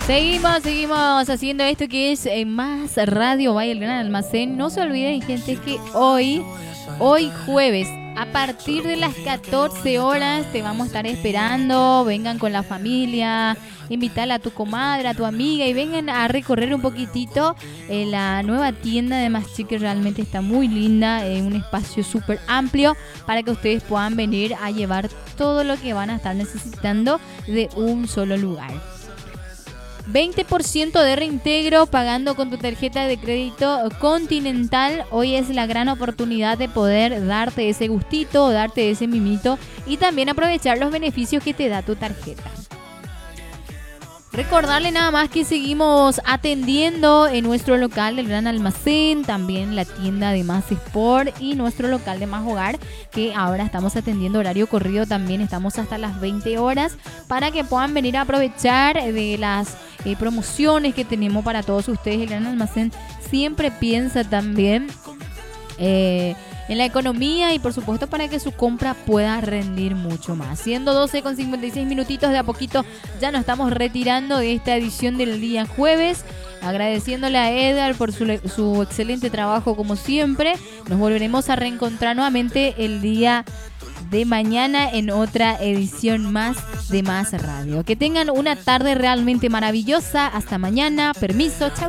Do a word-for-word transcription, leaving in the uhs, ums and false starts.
Seguimos, seguimos haciendo esto que es eh, Más Radio Vaya el Gran Almacén. No se olviden, gente, que hoy, hoy jueves, a partir de las catorce horas, te vamos a estar esperando. Vengan con la familia, invítala a tu comadre, a tu amiga y vengan a recorrer un poquitito eh, la nueva tienda de Más Chic, que realmente está muy linda, en eh, un espacio súper amplio para que ustedes puedan venir a llevar todo lo que van a estar necesitando de un solo lugar. veinte por ciento de reintegro pagando con tu tarjeta de crédito Continental. Hoy es la gran oportunidad de poder darte ese gustito, darte ese mimito y también aprovechar los beneficios que te da tu tarjeta. Recordarle nada más que seguimos atendiendo en nuestro local del Gran Almacén, también la tienda de Más Sport y nuestro local de Más Hogar, que ahora estamos atendiendo horario corrido, también estamos hasta las veinte horas para que puedan venir a aprovechar de las eh, promociones que tenemos para todos ustedes. El Gran Almacén siempre piensa también eh, en la economía y por supuesto para que su compra pueda rendir mucho más. Siendo doce con cincuenta y seis minutitos, de a poquito ya nos estamos retirando de esta edición del día jueves, agradeciéndole a Edgar por su, su excelente trabajo como siempre. Nos volveremos a reencontrar nuevamente el día de mañana en otra edición más de Más Radio. Que tengan una tarde realmente maravillosa. Hasta mañana. Permiso. Chau.